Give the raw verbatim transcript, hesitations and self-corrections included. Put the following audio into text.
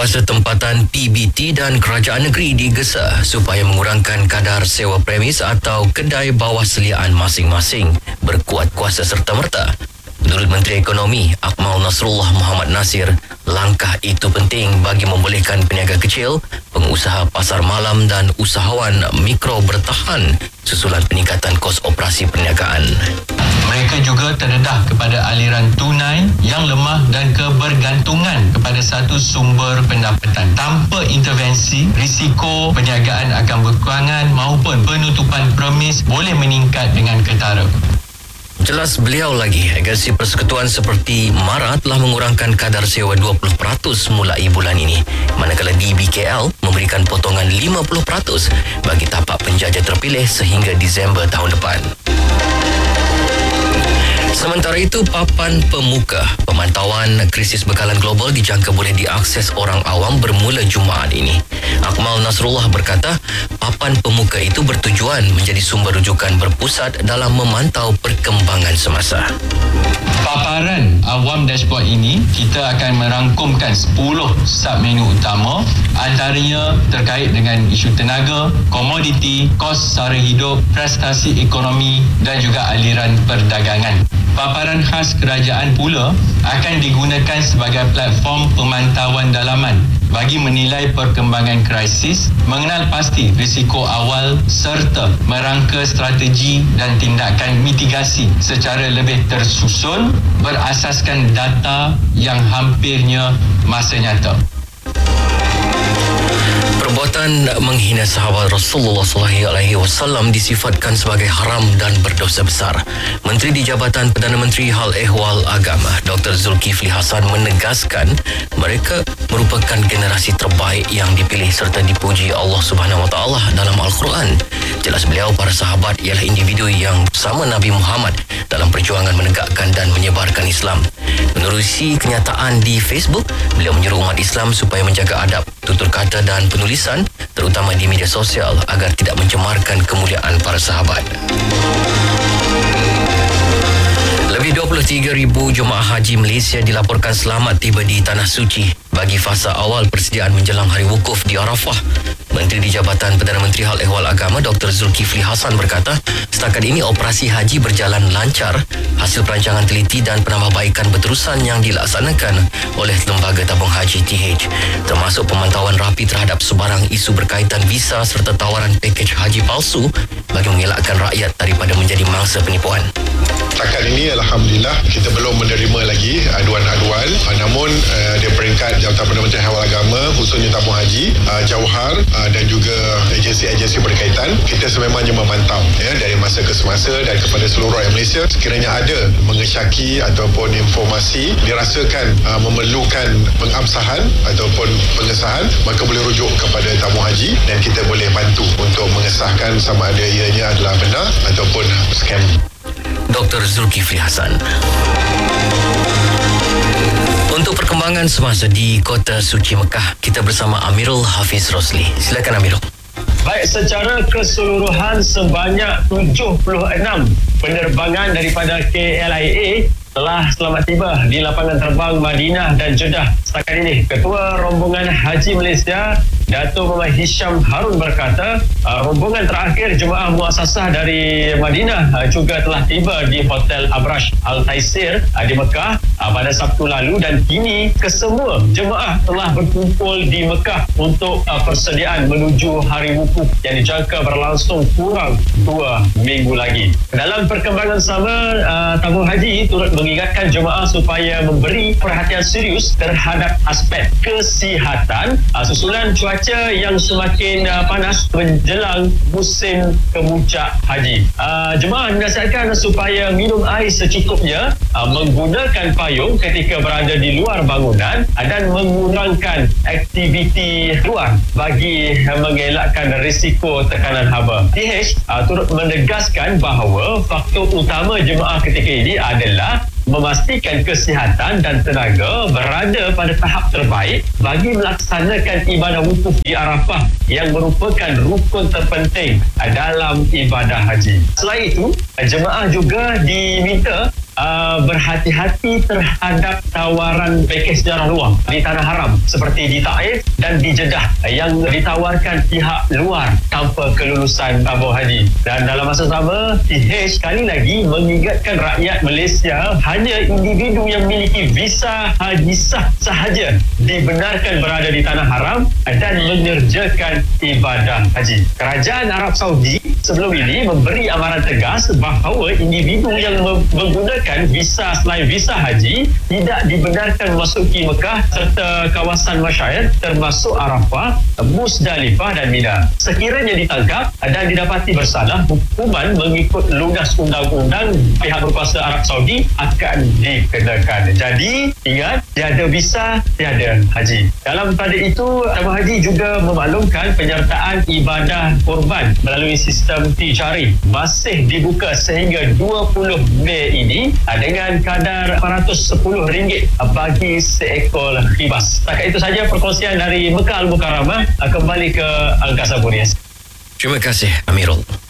Kuasa Tempatan P B T dan Kerajaan Negeri digesa supaya mengurangkan kadar sewa premis atau kedai bawah seliaan masing-masing berkuat kuasa serta-merta. Menurut Menteri Ekonomi Akmal Nasrullah Muhammad Nasir, langkah itu penting bagi membolehkan peniaga kecil, pengusaha pasar malam dan usahawan mikro bertahan susulan peningkatan kos operasi perniagaan. Mereka juga terdedah kepada aliran tunai yang lemah dan kebergantungan kepada satu sumber pendapatan. Tanpa intervensi, risiko perniagaan akan berkurangan maupun penutupan premis boleh meningkat dengan ketara. Jelas beliau lagi, agensi persekutuan seperti MARA telah mengurangkan kadar sewa dua puluh peratus mulai bulan ini, manakala D B K L memberikan potongan lima puluh peratus bagi tapak penjajah terpilih sehingga Disember tahun depan. Sementara itu, papan pemuka pemantauan krisis bekalan global dijangka boleh diakses orang awam bermula Jumaat ini. Akmal Nasrullah berkata, papan pemuka itu bertujuan menjadi sumber rujukan berpusat dalam memantau perkembangan semasa. Paparan awam dashboard ini, kita akan merangkumkan sepuluh sub-menu utama, antaranya terkait dengan isu tenaga, komoditi, kos sara hidup, prestasi ekonomi dan juga aliran perdagangan. Paparan khas kerajaan pula akan digunakan sebagai platform pemantauan dalaman bagi menilai perkembangan krisis, mengenal pasti risiko awal serta merangka strategi dan tindakan mitigasi secara lebih tersusun berasaskan data yang hampirnya masa nyata. Perbuatan menghina sahabat Rasulullah sallallahu alaihi wasallam disifatkan sebagai haram dan berdosa besar. Menteri di Jabatan Perdana Menteri Hal Ehwal Agama Doktor Zulkifli Hasan menegaskan mereka merupakan generasi terbaik yang dipilih serta dipuji Allah Subhanahu Wa Taala dalam Al-Quran. Jelas beliau, para sahabat ialah individu yang sama Nabi Muhammad dalam perjuangan menegakkan dan menyebarkan Islam. Menerusi kenyataan di Facebook, beliau menyeru umat Islam supaya menjaga adab, tutur kata dan penulisan, terutama di media sosial, agar tidak mencemarkan kemuliaan para sahabat. Lebih dua puluh tiga ribu jemaah haji Malaysia dilaporkan selamat tiba di Tanah Suci bagi fasa awal persediaan menjelang Hari Wukuf di Arafah. Menteri di Jabatan Perdana Menteri Hal Ehwal Agama Doktor Zulkifli Hasan berkata, setakat ini operasi haji berjalan lancar hasil perancangan teliti dan penambahbaikan berterusan yang dilaksanakan oleh Lembaga Tabung Haji T H, termasuk pemantauan rapi terhadap sebarang isu berkaitan visa serta tawaran pakej haji palsu bagi mengelakkan rakyat daripada menjadi mangsa penipuan. Setakat ini Alhamdulillah kita belum menerima lagi aduan-aduan, namun uh, di peringkat Jabatan Perdana Menteri Hal Agama khususnya Tabung Haji, uh, Jauhar uh, dan juga agensi-agensi berkaitan, kita sememangnya memantau ya, dari masa ke semasa dan kepada seluruh rakyat Malaysia, sekiranya ada mengesyaki ataupun informasi dirasakan uh, memerlukan pengabsahan ataupun pengesahan, maka boleh rujuk kepada Tabung Haji dan kita boleh bantu untuk mengesahkan sama ada ianya adalah benar ataupun scam. Doktor Zulkifli Hasan. Untuk perkembangan semasa di Kota Suci Mekah, kita bersama Amirul Hafiz Rosli. Silakan Amirul. Baik, secara keseluruhan sebanyak tujuh puluh enam penerbangan daripada K L I A telah selamat tiba di lapangan terbang Madinah dan Jeddah setakat ini. Ketua Rombongan Haji Malaysia Dato' Muhammad Hisham Harun berkata, uh, rombongan terakhir jemaah muasasah dari Madinah uh, juga telah tiba di Hotel Abrash Al Taisir uh, di Mekah uh, pada Sabtu lalu, dan kini kesemua jemaah telah berkumpul di Mekah untuk uh, persediaan menuju Hari Wukuf yang dijangka berlangsung kurang dua minggu lagi. Dalam perkembangan sama, uh, Tabung Haji turut mengingatkan jemaah supaya memberi perhatian serius terhadap aspek kesihatan uh, susulan cuaca yang semakin uh, panas menjelang musim kemuncak haji. Uh, jemaah dinasihatkan supaya minum air secukupnya, uh, menggunakan payung ketika berada di luar bangunan uh, dan mengurangkan aktiviti luar bagi uh, mengelakkan risiko tekanan haba. T H uh, turut menegaskan bahawa faktor utama jemaah ketika ini adalah memastikan kesihatan dan tenaga berada pada tahap terbaik bagi melaksanakan ibadah wukuf di Arafah yang merupakan rukun terpenting dalam ibadah haji. Selain itu, jemaah juga diminta uh, berhati-hati terhadap tawaran pakej sejarah luar di tanah haram seperti di Taif dan di Jeddah yang ditawarkan pihak luar tanpa kelulusan tabung haji. Dan dalam masa sama, P H sekali lagi mengingatkan rakyat Malaysia hanya individu yang memiliki visa haji sah sahaja dibenarkan berada di tanah haram dan menyerjakan ibadah haji. Kerajaan Arab Saudi sebelum ini memberi amaran tegas bahawa individu yang menggunakan visa selain visa haji tidak dibenarkan memasuki Mekah serta kawasan Masyair termasuk Arafah, Musdalifah dan Mina. Sekiranya ditangkap dan didapati bersalah, hukuman mengikut lunas undang-undang pihak berkuasa Arab Saudi akan dikenakan. Jadi ingat, tiada visa, tiada haji. Dalam pada itu, tabung haji juga memaklumkan penyertaan ibadah korban melalui sistem tijari masih dibuka sehingga dua puluh Mei ini dengan kadar lapan ratus sepuluh ringgit bagi seekor khibas. Setakat itu saja perkongsian dari Mekah Al-Mukarramah. Kembali ke Angkasa Puri. Terima kasih Amirul.